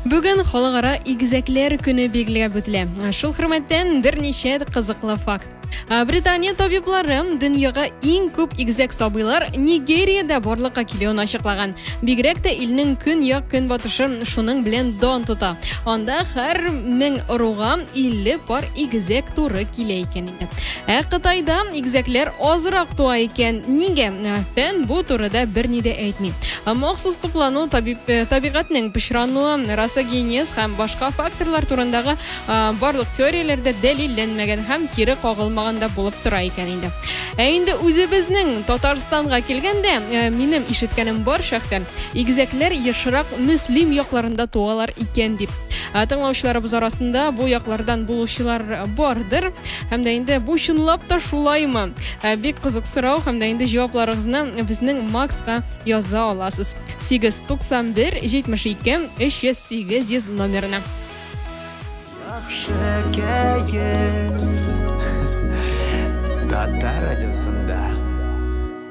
Бүген халыкара игезәкләр көне билгеләп үтелә. Шул хөрмәттән берничә кызыклы факт. Британия табиблары дөньяга иң күп игезәк сабыйлар Нигериядә барлыкка килүен ачыклаган. Бигрәк тә илнең көньяк көнбатышы шуның белән дан тота. Анда һәр 1000 оруга 50 пар игезәк туры килә икән инде. Кытайда игезәкләр азрак туа икән. Нигә? Фән бу турыда берни дә әйтми. Махсус туплану табигатьнең пычрануы, расогенез һәм башка факторлар турындагы барлык теорияләрдә дәлилләнмәгән һәм кире кагылмаган да булып тора икән инде. Инде үзебезнең Татарстанга килгәндә, минем ишеткәнем бар шәхсән, игезәкләр ешрак мөслим якларында туалар икән дип. Тыңлаучыларыбыз арасында бу яклардан булучылар бардыр. Һәм дә инде бу чынлап та шулаймы? Бик кызык сорау һәм дә инде җавапларыгызны безнең Макска яза аласыз. 891 72 308 номерына. Татар радиосында